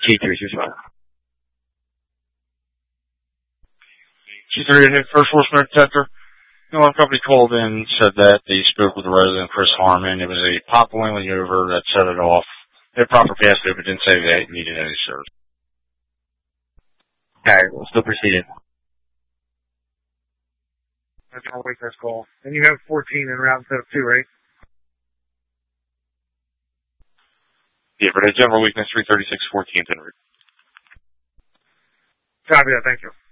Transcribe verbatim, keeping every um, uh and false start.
Key three two five. Key three hit first floor smoke detector. The alarm company called in, said that they spoke with the resident, Chris Harmon. It was a pop boiling over that set it off. They had proper passcode, but didn't say they needed any service. Alright, we'll still proceeding. That's all weakness call. And you have fourteen en route instead of two, right? Yeah, but a general weakness three thirty-six fourteen en route. Copy that, thank you.